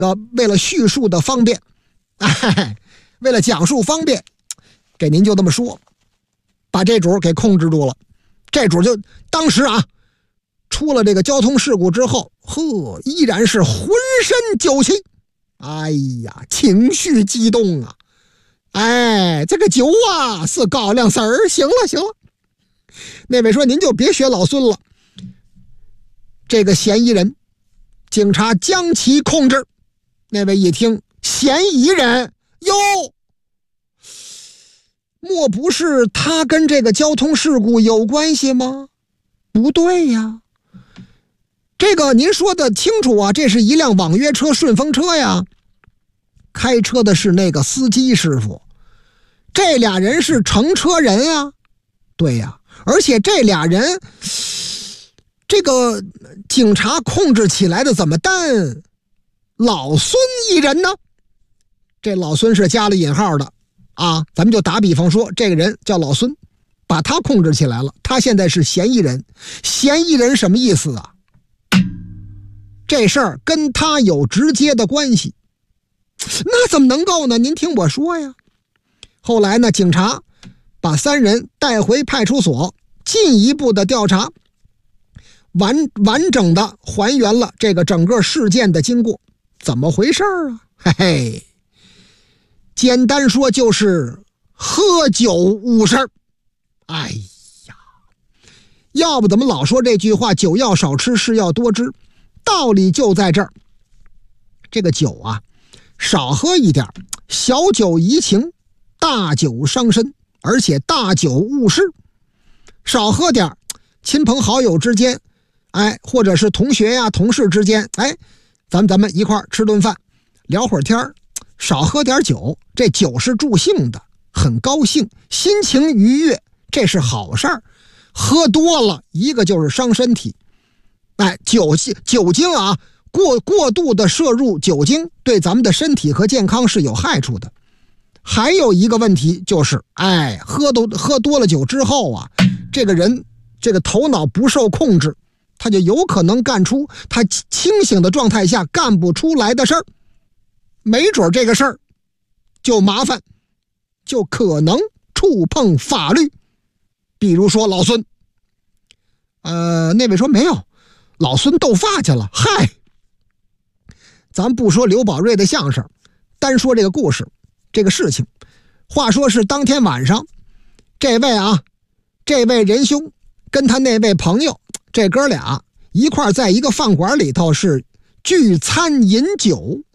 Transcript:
为了叙述的方便，为了讲述方便，给您就这么说，把这主给控制住了。这主就当时出了这个交通事故之后，依然是浑身酒气，哎呀，情绪激动啊！这个酒是高粱丝儿。行了，那位说您就别学老孙了。这个嫌疑人，警察将其控制。那位一听嫌疑人，哟，莫不是他跟这个交通事故有关系吗？不对呀，这个您说的清楚啊，这是一辆网约车顺风车呀，开车的是那个司机师傅，这俩人是乘车人呀。对呀，而且这俩人这个警察控制起来的怎么但老孙一人呢？这老孙是加了引号的咱们就打比方说，这个人叫老孙，把他控制起来了，他现在是嫌疑人。嫌疑人什么意思啊？这事儿跟他有直接的关系。那怎么能够呢？您听我说呀。后来呢，警察把3人带回派出所，进一步的调查，完整的还原了这个整个事件的经过。怎么回事啊？简单说就是喝酒误事儿。要不怎么老说这句话，酒要少吃，事要多知，道理就在这儿。这个酒少喝一点，小酒怡情，大酒伤身，而且大酒误事。少喝点，亲朋好友之间或者是同学同事之间咱们一块儿吃顿饭，聊会儿天，少喝点酒，这酒是助兴的，很高兴，心情愉悦，这是好事儿。喝多了，一个就是伤身体，酒精过度的摄入酒精对咱们的身体和健康是有害处的。还有一个问题就是，喝多了酒之后这个人这个头脑不受控制，他就有可能干出他清醒的状态下干不出来的事儿，没准这个事儿就麻烦，就可能触碰法律。比如说老孙，那位说没有，老孙斗发去了。咱不说刘宝瑞的相声，单说这个故事，这个事情。话说是当天晚上，这位仁兄跟他那位朋友，这哥俩一块在一个饭馆里头是聚餐饮酒。